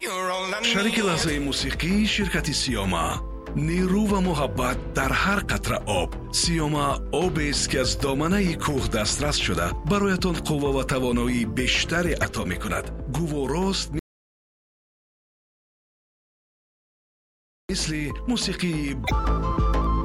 شریک لحظه موسیقی شرکت سیاما، نیرو و محبت در هر قطره آب. سیاما آب است که از دامنه کوه دسترس شده برایتان قوه و توانایی بیشتری عطا می کند. گوارست مثل موسیقی